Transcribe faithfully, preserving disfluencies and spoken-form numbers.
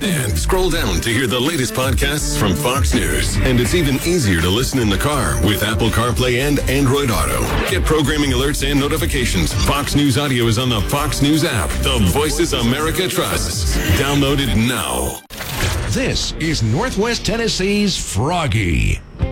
And scroll down to hear the latest podcasts from Fox News. And it's even easier to listen in the car with Apple CarPlay and Android Auto. Get programming alerts and notifications. Fox News Audio is on the Fox News app. The Voices America trusts. Download it now. This is Northwest Tennessee's Froggy.